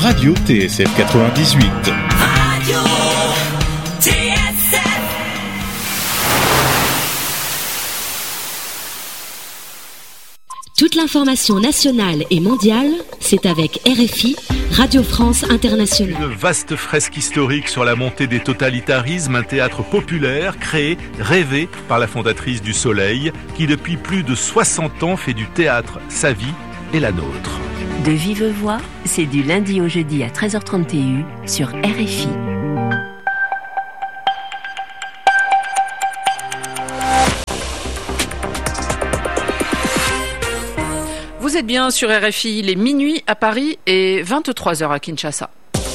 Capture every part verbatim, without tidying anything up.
Radio T S F quatre-vingt-dix-huit. Radio T S F. Toute l'information nationale et mondiale, c'est avec R F I, Radio France Internationale. Une vaste fresque historique sur la montée des totalitarismes, un théâtre populaire créé, rêvé par la fondatrice du Soleil, qui depuis plus de soixante ans fait du théâtre sa vie et la nôtre. De vive voix, c'est du lundi au jeudi à treize heures trente et un sur R F I. Vous êtes bien sur R F I, il est minuit à Paris et vingt-trois heures à Kinshasa.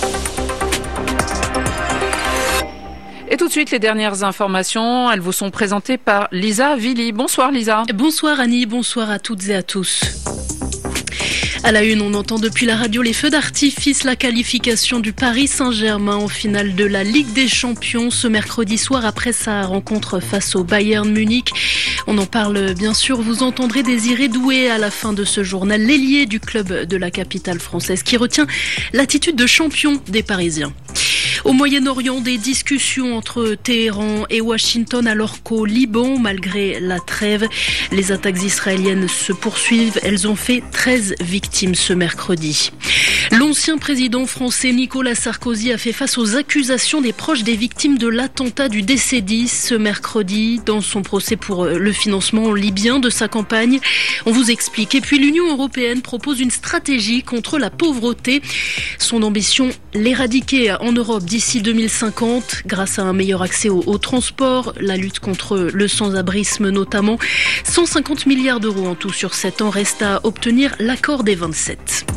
Et tout de suite, les dernières informations, elles vous sont présentées par Lisa Villy. Bonsoir Lisa. Bonsoir Annie, bonsoir à toutes et à tous. À la une, on entend depuis la radio les feux d'artifice, la qualification du Paris Saint-Germain en finale de la Ligue des Champions ce mercredi soir après sa rencontre face au Bayern Munich. On en parle bien sûr, vous entendrez Désiré Doué à la fin de ce journal, l'ailier du club de la capitale française qui retient l'attitude de champion des Parisiens. Au Moyen-Orient, des discussions entre Téhéran et Washington alors qu'au Liban, malgré la trêve, les attaques israéliennes se poursuivent. Elles ont fait treize victimes ce mercredi. L'ancien président français Nicolas Sarkozy a fait face aux accusations des proches des victimes de l'attentat du D C dix ce mercredi dans son procès pour le financement libyen de sa campagne. On vous explique. Et puis l'Union européenne propose une stratégie contre la pauvreté. Son ambition, l'éradiquer en Europe d'ici deux mille cinquante grâce à un meilleur accès au, au transport, la lutte contre le sans-abrisme notamment. cent cinquante milliards d'euros en tout sur sept ans, reste à obtenir l'accord des vingt-sept.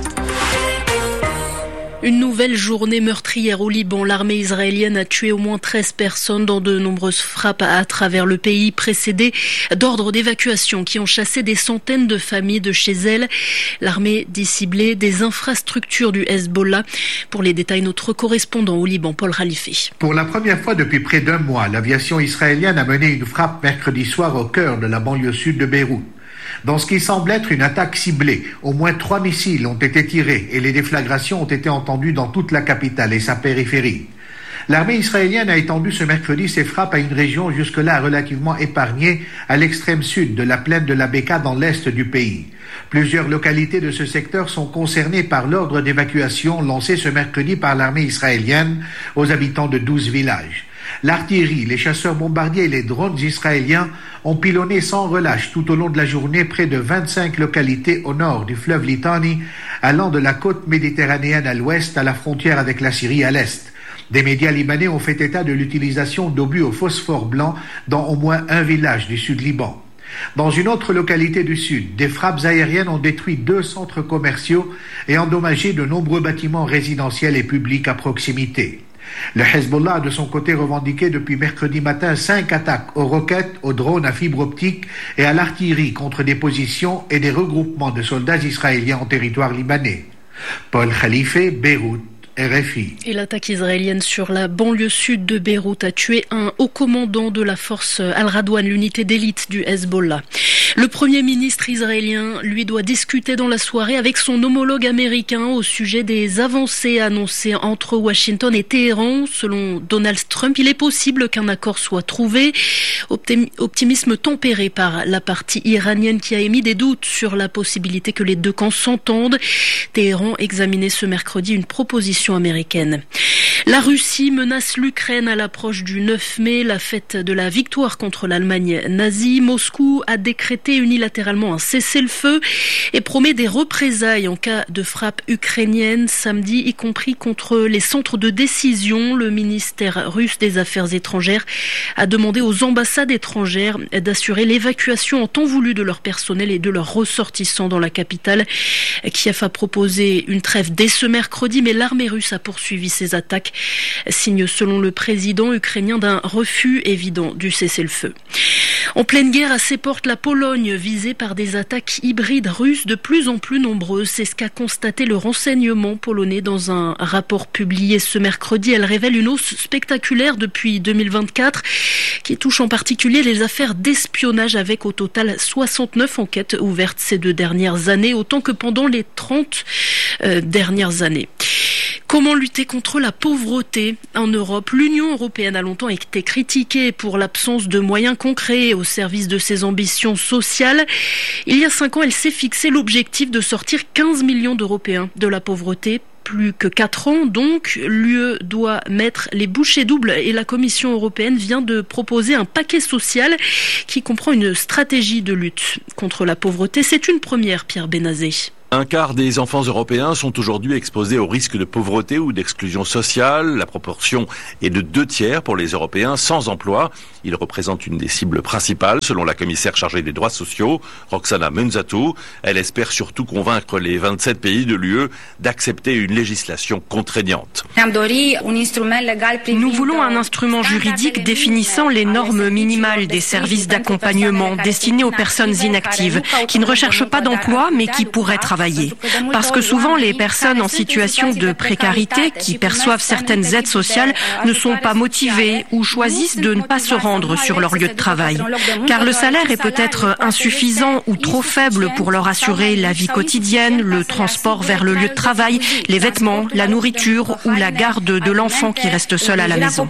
Une nouvelle journée meurtrière au Liban. L'armée israélienne a tué au moins treize personnes dans de nombreuses frappes à travers le pays, précédées d'ordres d'évacuation qui ont chassé des centaines de familles de chez elles. L'armée dit cibler des infrastructures du Hezbollah. Pour les détails, notre correspondant au Liban, Paul Khalife. Pour la première fois depuis près d'un mois, l'aviation israélienne a mené une frappe mercredi soir au cœur de la banlieue sud de Beyrouth. Dans ce qui semble être une attaque ciblée, au moins trois missiles ont été tirés et les déflagrations ont été entendues dans toute la capitale et sa périphérie. L'armée israélienne a étendu ce mercredi ses frappes à une région jusque-là relativement épargnée à l'extrême sud de la plaine de la Beka dans l'est du pays. Plusieurs localités de ce secteur sont concernées par l'ordre d'évacuation lancé ce mercredi par l'armée israélienne aux habitants de douze villages. L'artillerie, les chasseurs bombardiers et les drones israéliens ont pilonné sans relâche tout au long de la journée près de vingt-cinq localités au nord du fleuve Litani, allant de la côte méditerranéenne à l'ouest à la frontière avec la Syrie à l'est. Des médias libanais ont fait état de l'utilisation d'obus au phosphore blanc dans au moins un village du sud Liban. Dans une autre localité du sud, des frappes aériennes ont détruit deux centres commerciaux et endommagé de nombreux bâtiments résidentiels et publics à proximité. Le Hezbollah a de son côté revendiqué depuis mercredi matin cinq attaques aux roquettes, aux drones à fibre optique et à l'artillerie contre des positions et des regroupements de soldats israéliens en territoire libanais. Paul Khalife, Beyrouth. R F I. Et l'attaque israélienne sur la banlieue sud de Beyrouth a tué un haut commandant de la force Al-Radwan, l'unité d'élite du Hezbollah. Le Premier ministre israélien, lui, doit discuter dans la soirée avec son homologue américain au sujet des avancées annoncées entre Washington et Téhéran. Selon Donald Trump, il est possible qu'un accord soit trouvé. Optimisme tempéré par la partie iranienne qui a émis des doutes sur la possibilité que les deux camps s'entendent. Téhéran examinait ce mercredi une proposition américaine. La Russie menace l'Ukraine à l'approche du neuf mai, la fête de la victoire contre l'Allemagne nazie. Moscou a décrété unilatéralement un cessez-le-feu et promet des représailles en cas de frappe ukrainienne samedi, y compris contre les centres de décision. Le ministère russe des Affaires étrangères a demandé aux ambassades étrangères d'assurer l'évacuation en temps voulu de leur personnel et de leurs ressortissants dans la capitale. Kiev a proposé une trêve dès ce mercredi, mais l'armée russe a poursuivi ses attaques, signe selon le président ukrainien d'un refus évident du cessez-le-feu. En pleine guerre, à ses portes, la Pologne visée par des attaques hybrides russes de plus en plus nombreuses. C'est ce qu'a constaté le renseignement polonais dans un rapport publié ce mercredi. Elle révèle une hausse spectaculaire depuis deux mille vingt-quatre qui touche en particulier les affaires d'espionnage avec au total soixante-neuf enquêtes ouvertes ces deux dernières années, autant que pendant les trente euh, dernières années. Comment lutter contre la pauvreté en Europe ? L'Union européenne a longtemps été critiquée pour l'absence de moyens concrets au service de ses ambitions sociales. Il y a cinq ans, elle s'est fixé l'objectif de sortir quinze millions d'Européens de la pauvreté. Plus que quatre ans, donc, l'U E doit mettre les bouchées doubles et la Commission européenne vient de proposer un paquet social qui comprend une stratégie de lutte contre la pauvreté. C'est une première, Pierre Benazé. Un quart des enfants européens sont aujourd'hui exposés au risque de pauvreté ou d'exclusion sociale. La proportion est de deux tiers pour les Européens sans emploi. Ils représentent une des cibles principales, selon la commissaire chargée des droits sociaux, Roxana Munzatou. Elle espère surtout convaincre les vingt-sept pays de l'U E d'accepter une législation contraignante. Nous voulons un instrument juridique définissant les normes minimales des services d'accompagnement destinés aux personnes inactives, qui ne recherchent pas d'emploi mais qui pourraient travailler. Parce que souvent, les personnes en situation de précarité qui perçoivent certaines aides sociales ne sont pas motivées ou choisissent de ne pas se rendre sur leur lieu de travail. Car le salaire est peut-être insuffisant ou trop faible pour leur assurer la vie quotidienne, le transport vers le lieu de travail, les vêtements, la nourriture ou la garde de l'enfant qui reste seul à la maison.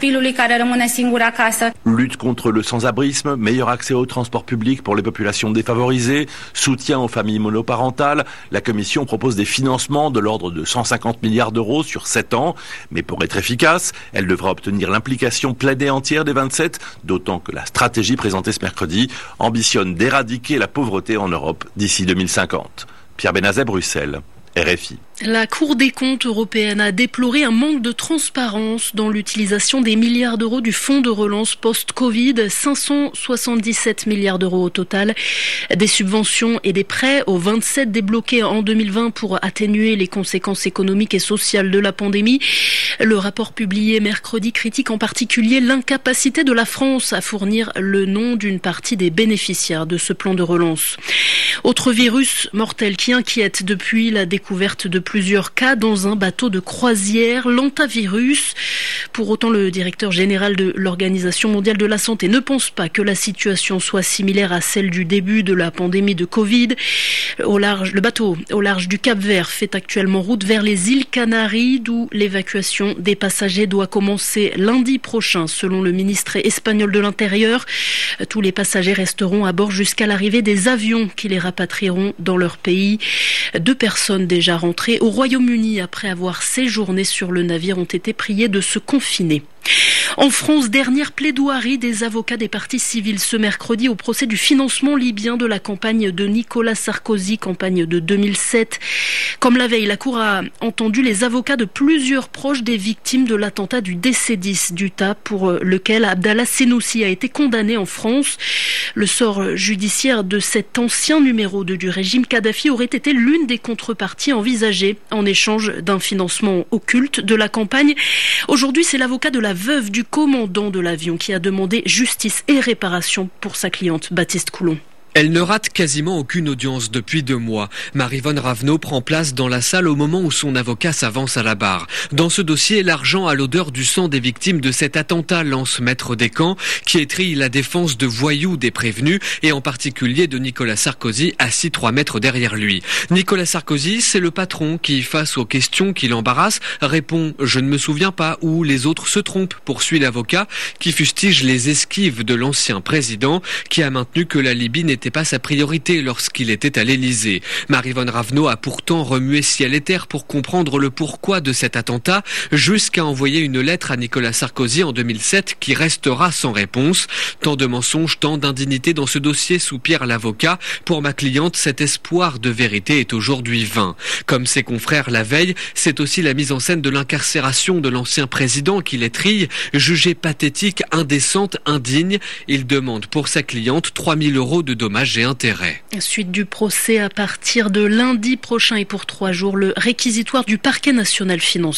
Lutte contre le sans-abrisme, meilleur accès au transport public pour les populations défavorisées, soutien aux familles monoparentales. La Commission propose des financements de l'ordre de cent cinquante milliards d'euros sur sept ans. Mais pour être efficace, elle devra obtenir l'implication pleine et entière des vingt-sept, d'autant que la stratégie présentée ce mercredi ambitionne d'éradiquer la pauvreté en Europe d'ici deux mille cinquante. Pierre Benazet, Bruxelles, R F I. La Cour des comptes européenne a déploré un manque de transparence dans l'utilisation des milliards d'euros du fonds de relance post-Covid, cinq cent soixante-dix-sept milliards d'euros au total, des subventions et des prêts aux vingt-sept débloqués en deux mille vingt pour atténuer les conséquences économiques et sociales de la pandémie. Le rapport publié mercredi critique en particulier l'incapacité de la France à fournir le nom d'une partie des bénéficiaires de ce plan de relance. Autre virus mortel qui inquiète depuis la découverte de plusieurs cas dans un bateau de croisière, l'hantavirus. Pour autant, le directeur général de l'Organisation mondiale de la santé ne pense pas que la situation soit similaire à celle du début de la pandémie de Covid. Au large, le bateau au large du Cap-Vert fait actuellement route vers les îles Canaries, d'où l'évacuation des passagers doit commencer lundi prochain, selon le ministre espagnol de l'Intérieur. Tous les passagers resteront à bord jusqu'à l'arrivée des avions qui les rapatrieront dans leur pays. Deux personnes déjà rentrées au Royaume-Uni après avoir séjourné sur le navire ont été priées de se confiner. En France, dernière plaidoirie des avocats des partis civils ce mercredi au procès du financement libyen de la campagne de Nicolas Sarkozy, campagne de deux mille sept. Comme la veille, la Cour a entendu les avocats de plusieurs proches des victimes de l'attentat du D C dix d'Utah, pour lequel Abdallah Senoussi a été condamné en France. Le sort judiciaire de cet ancien numéro deux du régime Kadhafi aurait été l'une des contreparties envisagées en échange d'un financement occulte de la campagne. Aujourd'hui, c'est l'avocat de la veuve du commandant de l'avion qui a demandé justice et réparation pour sa cliente Baptiste Coulon. Elle ne rate quasiment aucune audience depuis deux mois. Maryvonne Ravenot prend place dans la salle au moment où son avocat s'avance à la barre. Dans ce dossier, l'argent a l'odeur du sang des victimes de cet attentat, lance Maître Descamps, qui étrille la défense de voyous des prévenus, et en particulier de Nicolas Sarkozy, assis trois mètres derrière lui. Nicolas Sarkozy, c'est le patron qui, face aux questions qui l'embarrassent, répond « je ne me souviens pas » ou « les autres se trompent », poursuit l'avocat, qui fustige les esquives de l'ancien président, qui a maintenu que la Libye n'était pas sa priorité lorsqu'il était à l'Élysée. Maryvonne Ravenot a pourtant remué ciel et terre pour comprendre le pourquoi de cet attentat, jusqu'à envoyer une lettre à Nicolas Sarkozy en deux mille sept qui restera sans réponse. Tant de mensonges, tant d'indignité dans ce dossier, soupire l'avocat. Pour ma cliente, cet espoir de vérité est aujourd'hui vain. Comme ses confrères la veille, c'est aussi la mise en scène de l'incarcération de l'ancien président qui l'étrille, jugée pathétique, indécente, indigne. Il demande pour sa cliente trois mille euros de dommages et intérêts. Suite du procès à partir de lundi prochain et pour trois jours, le réquisitoire du parquet national financier.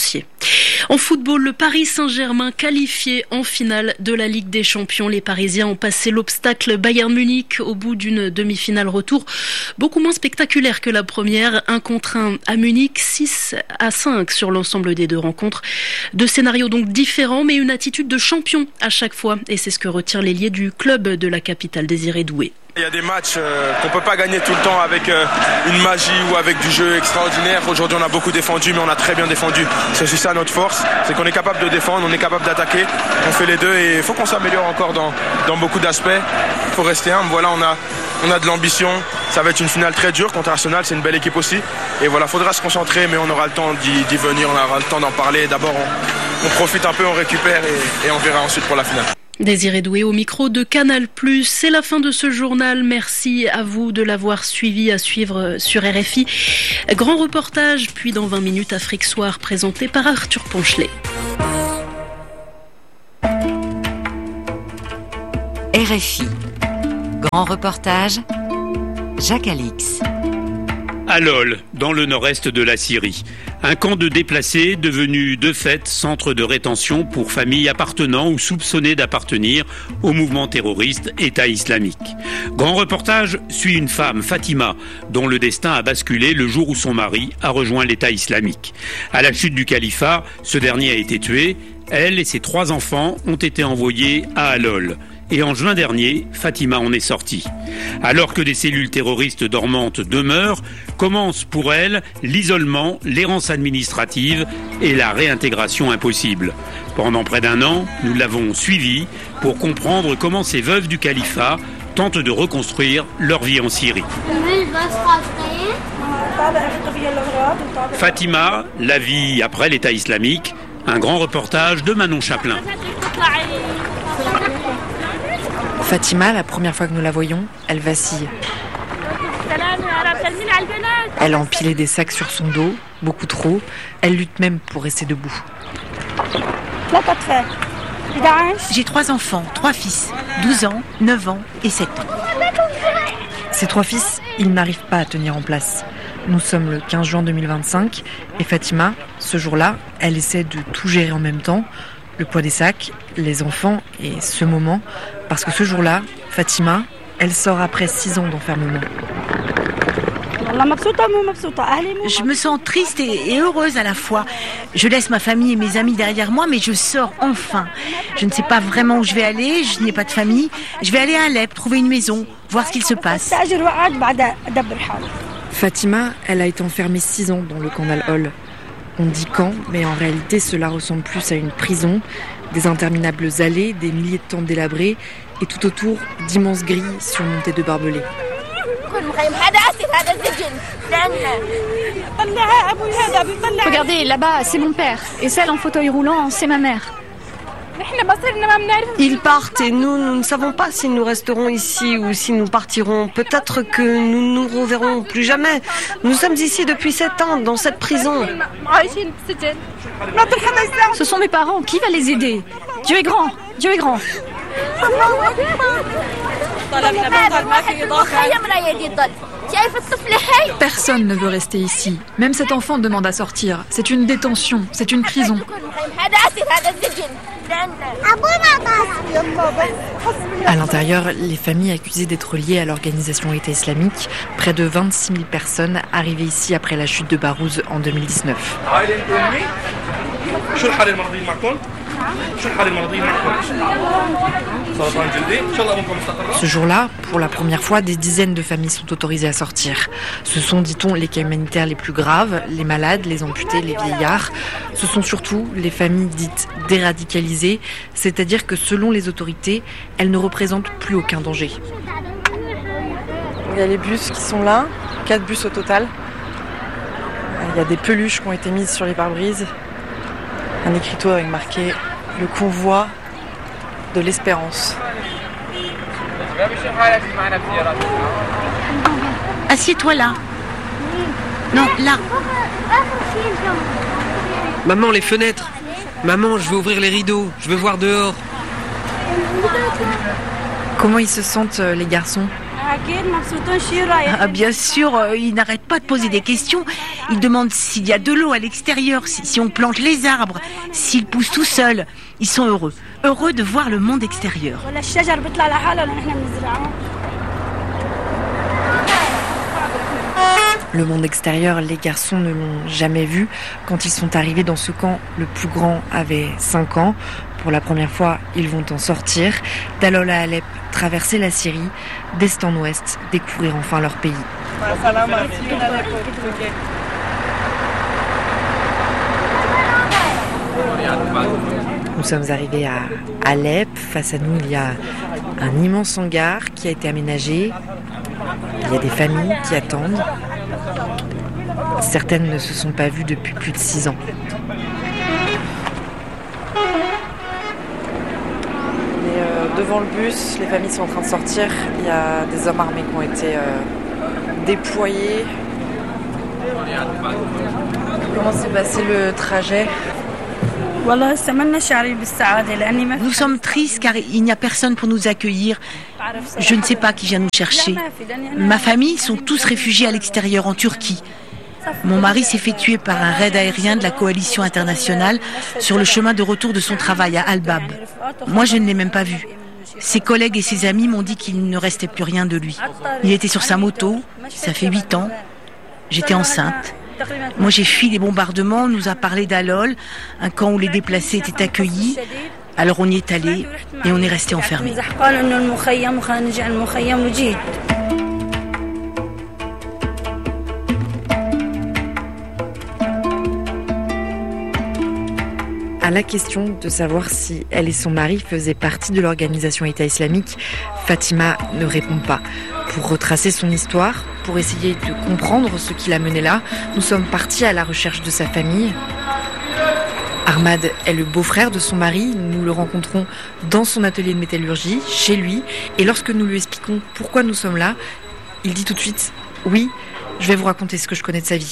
En football, le Paris Saint-Germain qualifié en finale de la Ligue des Champions. Les Parisiens ont passé l'obstacle Bayern Munich au bout d'une demi-finale retour beaucoup moins spectaculaire que la première. Un contre un à Munich, six à cinq sur l'ensemble des deux rencontres. Deux scénarios donc différents, mais une attitude de champion à chaque fois. Et c'est ce que retient l'ailier du club de la capitale, Désiré Doué. Il y a des matchs euh, qu'on peut pas gagner tout le temps avec euh, une magie ou avec du jeu extraordinaire. Aujourd'hui, on a beaucoup défendu, mais on a très bien défendu. C'est aussi ça notre force, c'est qu'on est capable de défendre, on est capable d'attaquer. On fait les deux et il faut qu'on s'améliore encore dans, dans beaucoup d'aspects. Il faut rester humble. Voilà, on a, on a de l'ambition. Ça va être une finale très dure contre Arsenal, c'est une belle équipe aussi. Et voilà, faudra se concentrer, mais on aura le temps d'y, d'y venir, on aura le temps d'en parler. D'abord, on, on profite un peu, on récupère et, et on verra ensuite pour la finale. Désiré Doué au micro de Canal plus. C'est la fin de ce journal. Merci à vous de l'avoir suivi, à suivre sur R F I. Grand reportage, puis dans vingt minutes, Afrique Soir, présenté par Arthur Ponchelet. R F I. Grand reportage, Jacques Alix. À Lol, dans le nord-est de la Syrie. Un camp de déplacés devenu de fait centre de rétention pour familles appartenant ou soupçonnées d'appartenir au mouvement terroriste État islamique. Grand reportage suit une femme, Fatima, dont le destin a basculé le jour où son mari a rejoint l'État islamique. À la chute du califat, ce dernier a été tué. Elle et ses trois enfants ont été envoyés à Al-Hol. Et en juin dernier, Fatima en est sortie. Alors que des cellules terroristes dormantes demeurent, commence pour elle l'isolement, l'errance administrative et la réintégration impossible. Pendant près d'un an, nous l'avons suivie pour comprendre comment ces veuves du califat tentent de reconstruire leur vie en Syrie. Fatima, la vie après l'État islamique, un grand reportage de Manon Chaplin. Fatima, la première fois que nous la voyons, elle vacille. Elle a empilé des sacs sur son dos, beaucoup trop. Elle lutte même pour rester debout. J'ai trois enfants, trois fils, douze ans, neuf ans et sept ans. Ces trois fils, ils n'arrivent pas à tenir en place. Nous sommes le quinze juin deux mille vingt-cinq et Fatima, ce jour-là, elle essaie de tout gérer en même temps. Le poids des sacs, les enfants et ce moment. Parce que ce jour-là, Fatima, elle sort après six ans d'enfermement. Je me sens triste et, et heureuse à la fois. Je laisse ma famille et mes amis derrière moi, mais je sors enfin. Je ne sais pas vraiment où je vais aller, je n'ai pas de famille. Je vais aller à Alep, trouver une maison, voir ce qu'il se passe. Fatima, elle a été enfermée six ans dans le camp d'Al-Hol. On dit camp, mais en réalité cela ressemble plus à une prison. Des interminables allées, des milliers de tentes délabrées et tout autour d'immenses grilles surmontées de barbelés. Regardez, là-bas, c'est mon père. Et celle en fauteuil roulant, c'est ma mère. Ils partent et nous, nous ne savons pas si nous resterons ici ou si nous partirons. Peut-être que nous ne nous reverrons plus jamais. Nous sommes ici depuis sept ans, dans cette prison. Ce sont mes parents, qui va les aider? Dieu est grand, Dieu est grand. Personne ne veut rester ici. Même cet enfant demande à sortir. C'est une détention, c'est une prison. À l'intérieur, les familles accusées d'être liées à l'organisation État islamique, près de vingt-six mille personnes arrivées ici après la chute de Barouz en deux mille dix-neuf. Ce jour-là, pour la première fois, des dizaines de familles sont autorisées à sortir. Ce sont, dit-on, les cas humanitaires les plus graves, les malades, les amputés, les vieillards. Ce sont surtout les familles dites déradicalisées, c'est-à-dire que selon les autorités, elles ne représentent plus aucun danger. Il y a les bus qui sont là, quatre bus au total. Il y a des peluches qui ont été mises sur les pare-brises. Un écriteau avec marqué « Le convoi de l'espérance ». Assieds-toi là. Non, là. Maman, les fenêtres. Maman, je veux ouvrir les rideaux. Je veux voir dehors. Comment ils se sentent, les garçons ? Ah, bien sûr, euh, ils n'arrêtent pas de poser des questions. Ils demandent s'il y a de l'eau à l'extérieur, si, si on plante les arbres, s'ils poussent tout seuls. Ils sont heureux, heureux de voir le monde extérieur. Le monde extérieur, les garçons ne l'ont jamais vu. Quand ils sont arrivés dans ce camp, le plus grand avait cinq ans. Pour la première fois, ils vont en sortir. D'Alol à Alep, traverser la Syrie, d'est en ouest, découvrir enfin leur pays. Nous sommes arrivés à Alep. Face à nous, il y a un immense hangar qui a été aménagé. Il y a des familles qui attendent. Certaines ne se sont pas vues depuis plus de six ans. Et euh, devant le bus, les familles sont en train de sortir. Il y a des hommes armés qui ont été euh, déployés. Comment s'est passé le trajet ? Nous sommes tristes car il n'y a personne pour nous accueillir. Je ne sais pas qui vient nous chercher. Ma famille sont tous réfugiés à l'extérieur, en Turquie. Mon mari s'est fait tuer par un raid aérien de la coalition internationale sur le chemin de retour de son travail à Al-Bab. Moi, je ne l'ai même pas vu. Ses collègues et ses amis m'ont dit qu'il ne restait plus rien de lui. Il était sur sa moto, ça fait huit ans. J'étais enceinte. Moi, j'ai fui les bombardements, on nous a parlé d'Alol, un camp où les déplacés étaient accueillis. Alors on y est allé et on est resté enfermés. À la question de savoir si elle et son mari faisaient partie de l'organisation État islamique, Fatima ne répond pas. Pour retracer son histoire, pour essayer de comprendre ce qui l'a mené là, nous sommes partis à la recherche de sa famille. Ahmad est le beau-frère de son mari, nous le rencontrons dans son atelier de métallurgie, chez lui, et lorsque nous lui expliquons pourquoi nous sommes là, il dit tout de suite « Oui, je vais vous raconter ce que je connais de sa vie ».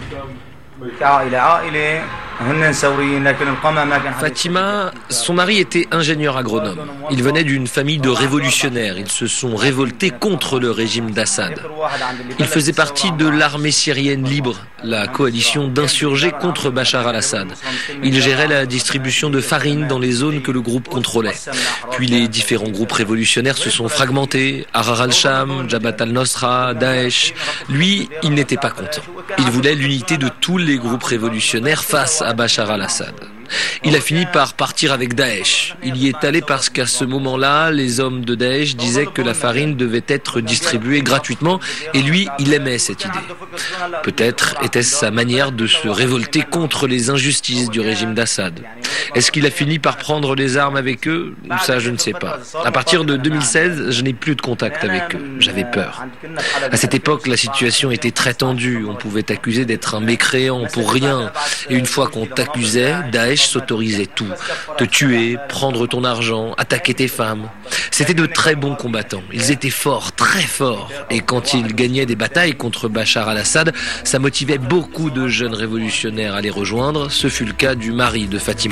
Fatima, son mari était ingénieur agronome. Il venait d'une famille de révolutionnaires. Ils se sont révoltés contre le régime d'Assad. Il faisait partie de l'armée syrienne libre, la coalition d'insurgés contre Bachar al-Assad. Il gérait la distribution de farine dans les zones que le groupe contrôlait. Puis les différents groupes révolutionnaires se sont fragmentés. Ahrar al-Sham, Jabhat al-Nosra, Daesh. Lui, il n'était pas content. Il voulait l'unité de tous les groupes révolutionnaires face à Bachar al-Assad. Il a fini par partir avec Daesh. Il y est allé parce qu'à ce moment-là, les hommes de Daesh disaient que la farine devait être distribuée gratuitement et lui, il aimait cette idée. Peut-être était-ce sa manière de se révolter contre les injustices du régime d'Assad. Est-ce qu'il a fini par prendre les armes avec eux ? Ça, je ne sais pas. À partir de deux mille seize, je n'ai plus de contact avec eux. J'avais peur. À cette époque, la situation était très tendue. On pouvait t'accuser d'être un mécréant pour rien. Et une fois qu'on t'accusait, Daesh s'autorisait tout. Te tuer, prendre ton argent, attaquer tes femmes. C'était de très bons combattants. Ils étaient forts, très forts. Et quand ils gagnaient des batailles contre Bachar al-Assad, ça motivait beaucoup de jeunes révolutionnaires à les rejoindre. Ce fut le cas du mari de Fatima.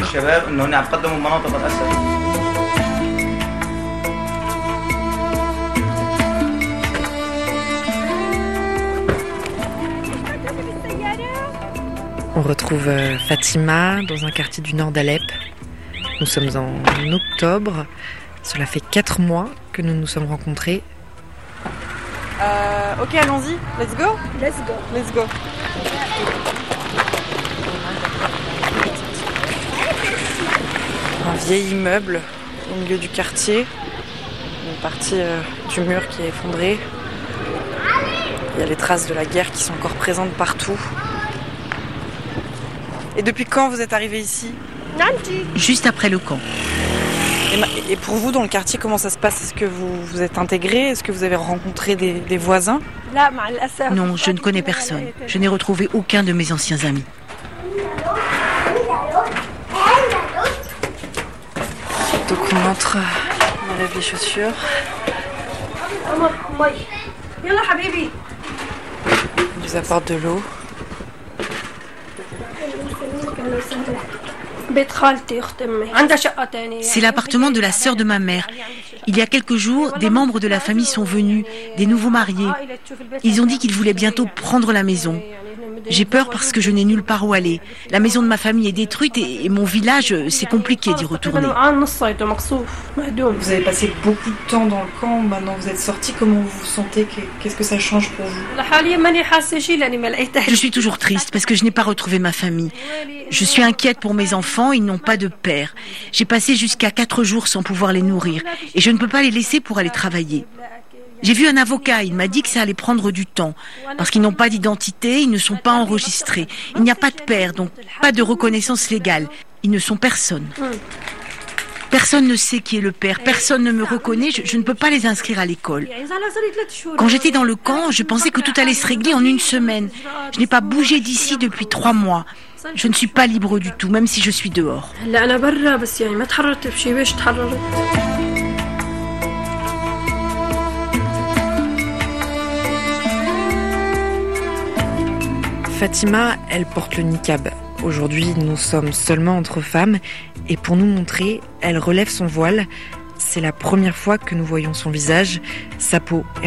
On retrouve Fatima dans un quartier du nord d'Alep. Nous sommes en octobre. Cela fait quatre mois que nous nous sommes rencontrés. Euh, ok, allons-y. Let's go. Let's go. Let's go. Un vieil immeuble au milieu du quartier. Une partie euh, du mur qui est effondrée. Il y a les traces de la guerre qui sont encore présentes partout. Et depuis quand vous êtes arrivé ici ? Juste après le camp. Et pour vous, dans le quartier, comment ça se passe ? Est-ce que vous vous êtes intégré ? Est-ce que vous avez rencontré des, des voisins ? Non, je ne connais personne. Je n'ai retrouvé aucun de mes anciens amis. Donc on entre, on enlève les chaussures. On nous apporte de l'eau. C'est l'appartement de la sœur de ma mère. Il y a quelques jours, des membres de la famille sont venus, des nouveaux mariés. Ils ont dit qu'ils voulaient bientôt prendre la maison. J'ai peur parce que je n'ai nulle part où aller. La maison de ma famille est détruite et, et mon village, c'est compliqué d'y retourner. Vous avez passé beaucoup de temps dans le camp, maintenant vous êtes sortis, comment vous vous sentez? Qu'est-ce que ça change pour vous? Je suis toujours triste parce que je n'ai pas retrouvé ma famille. Je suis inquiète pour mes enfants, ils n'ont pas de père. J'ai passé jusqu'à quatre jours sans pouvoir les nourrir et je ne peux pas les laisser pour aller travailler. J'ai vu un avocat, il m'a dit que ça allait prendre du temps, parce qu'ils n'ont pas d'identité, ils ne sont pas enregistrés. Il n'y a pas de père, donc pas de reconnaissance légale. Ils ne sont personne. Personne ne sait qui est le père, personne ne me reconnaît, je, je ne peux pas les inscrire à l'école. Quand j'étais dans le camp, je pensais que tout allait se régler en une semaine. Je n'ai pas bougé d'ici depuis trois mois. Je ne suis pas libre du tout, même si je suis dehors. Fatima, elle porte le niqab. Aujourd'hui, nous sommes seulement entre femmes et pour nous montrer, elle relève son voile. C'est la première fois que nous voyons son visage. Sa peau